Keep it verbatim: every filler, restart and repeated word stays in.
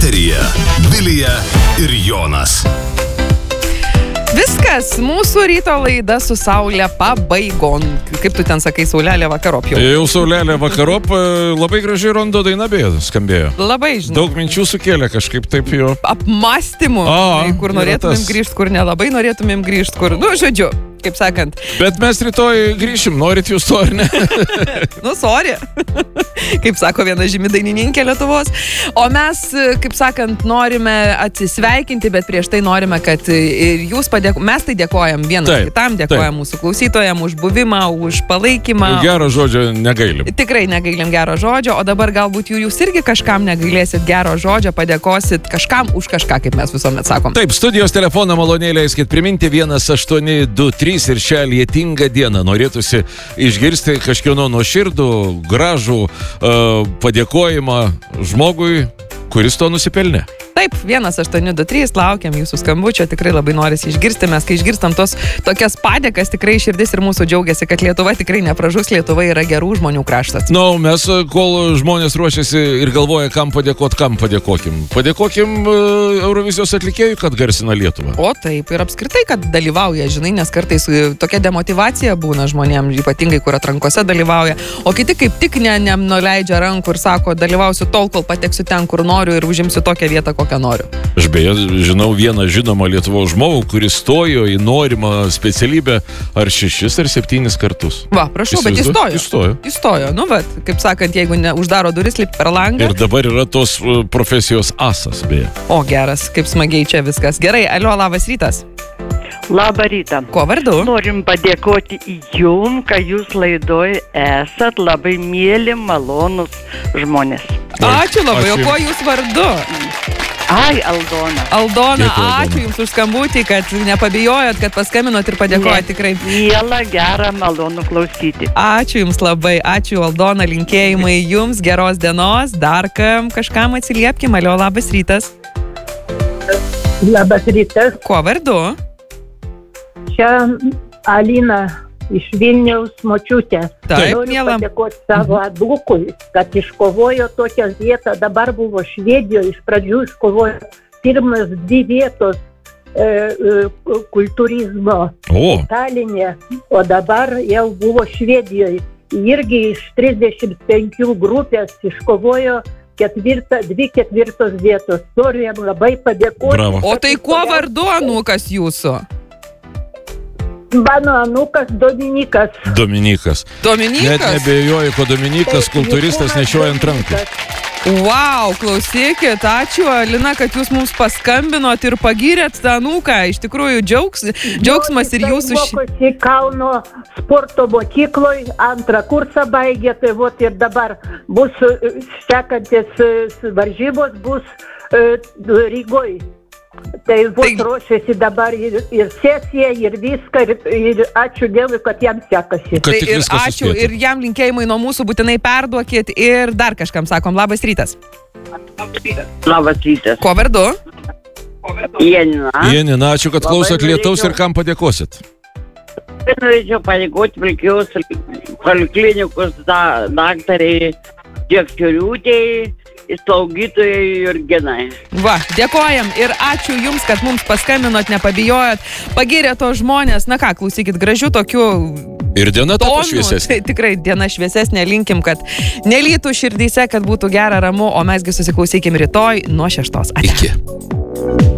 Eteryje Vilija ir Jonas. Viskas, mūsų ryto laida su Saulė pabaigon. Kaip tu ten sakai, Saulelė vakarop jau? Jau Saulelė vakarop, labai gražiai Rondo daina beje skambėjo. Labai, žinau. Daug minčių sukėlė kažkaip taip jo. Apmąstymų, A, kur norėtumėm grįžti, kur nelabai norėtumėm grįžti, kur, nu, žodžiu, kaip sakant. Bet mes rytoj grįšim, norit jūs to ar ne? Nu, sorry. Kaip sako viena žymi dainininkė Lietuvos. O mes, kaip sakant, norime atsisveikinti, bet prieš tai norime, kad ir jūs padėko, mes tai dėkojam vienas taip, kitam, dėkojam taip. Mūsų klausytojam už buvimą, už palaikymą. Gero žodžio negailim. Tikrai negailim gero žodžio, o dabar galbūt jūs irgi kažkam negailėsit gero žodžio, padėkosit kažkam už kažką, kaip mes visuomet sakom. Taip, studijos telefoną maloniai leiskit priminti vienas aštuoni du trys ir šią lietingą dieną norėtųsi išgirsti kažkieno nuoširdų, gražų uh, padėkojimą žmogui, kuris to nusipelnė. Taip, vienas aštuoni du trys, laukiam jūsų skambučio, tikrai labai norisi išgirsti, mes kai išgirstam tos tokias padėkas, tikrai širdis ir mūsų džiaugiasi, kad Lietuva tikrai nepražus, Lietuva yra gerų žmonių kraštas. Na, no, mes, kol žmonės ruošiasi ir galvoja, kam padėkot, kam padėkokim. Padėkokim uh, Eurovizijos atlikėjui, kad garsina Lietuvą. O taip, ir apskritai, kad dalyvauja, žinai, nes kartais tokia demotyvacija būna žmonėms, ypatingai, kur atrankose dalyvauja, o kiti kaip tik ne, ne nuleidžia rankų ir sako, dalyvausiu tol, kol pateksiu ten, kur noriu ir užimsiu tokią vietą, kokią noriu. Aš beje žinau vieną žinomą Lietuvos žmogų, kuris stojo į norimą specialybę ar šešis ar septynis kartus. Va, prašau, bet įstojo. Įstojo. Įstojo. Nu, bet, kaip sakant, jeigu ne, uždaro duris, lipt per langą. Ir dabar yra tos profesijos asas, beje. O, geras, kaip smagiai čia viskas. Gerai, alio, labas rytas. Labą rytą. Kuo vardu? Norim padėkoti jum, kad jūs laidoj esat labai mėly, malonus žmonės. Ačiū labai, o kuo jūs vardu? Ai, Aldona. Aldona, Dėkui, Aldona. ačiū jums už skambutį, kad nepabijojot, kad paskambinot ir padėkojot tikrai. Miela, gera, malonu klausyti. Ačiū jums labai, ačiū Aldona, linkėjimai jums, geros dienos, dar kam kažkam atsiliepkim, alio, labas rytas. Labas rytas. Kuo vardu? Čia Alina iš Vilniaus močiutė. Taip, Noriu miela. padėkoti savo adukui, kad iškovojo tokią vietą. Dabar buvo Švedijoje, iš pradžių iškovojo pirmas dvi vietos e, e, kultūrizmo O. Taline, o dabar jau buvo Švedijoje. Irgi iš trisdešimt penkių grupės iškovojo ketvirtą, dvi ketvirtos vietos. Noriu jam labai padėkoti. Bravo. O tai kuo vardu anūkas jūsų? Mano anūkas Dominikas. Dominikas. Dominikas? Net nebejoju, kad Dominikas kultūristas nešioja ant rankų. Wow, klausykit, ačiū Alina, kad jūs mums paskambinot ir pagyrėt tą anūką. Iš tikrųjų, džiaugs, džiaugsmas ir jūsų... Mokosi Kauno sporto mokykloje, antrą kursą baigė, tai vot ir dabar bus sekantis varžybos bus Rygoj. Tai vos tai... ruošiasi dabar ir, ir sesija, ir viską, ir, ir ačiū Dievui, kad jam sekasi. Tai ir ačiū, suspėtų. Ir jam linkėjimai nuo mūsų būtinai perduokit ir dar kažkam sakom, labas rytas. Labas rytas. Kuo vardu? Janina. Janina, ačiū, kad klausot lietaus ir kam padėkosit. Norėčiau padėkoti Vilkijos poliklinikos da, daktariai Dėkčioriūtei, slaugytojai Jurginai. Va, dėkojam ir ačiū jums, kad mums paskambinot, nepabijojot, pagyrėt to žmonės. Na ką, klausykit, gražių tokių ir diena tapo tonų. šviesesnė. Tai tikrai diena šviesesnė, linkim, kad nelytų širdyse, kad būtų gera, ramu, o mesgi susiklausykim rytoj nuo šeštos. Ate. Iki.